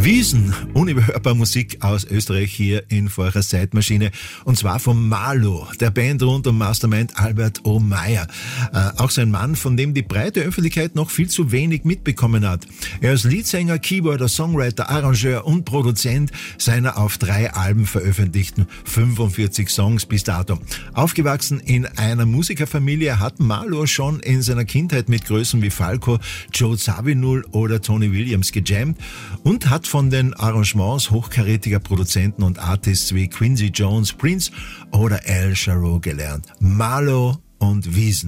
Wiesen, unüberhörbar Musik aus Österreich hier in Vorchers Zeitmaschine, und zwar von Marlo, der Band rund um Mastermind Albert O'Meyer. Auch sein Mann, von dem die breite Öffentlichkeit noch viel zu wenig mitbekommen hat. Er ist Leadsänger, Keyboarder, Songwriter, Arrangeur und Produzent seiner auf 3 Alben veröffentlichten 45 Songs bis dato. Aufgewachsen in einer Musikerfamilie hat Marlo schon in seiner Kindheit mit Größen wie Falco, Joe Zawinul oder Tony Williams gejammt und hat von den Arrangements hochkarätiger Produzenten und Artists wie Quincy Jones, Prince oder Al Jarreau gelernt. Marlo und Wiesen.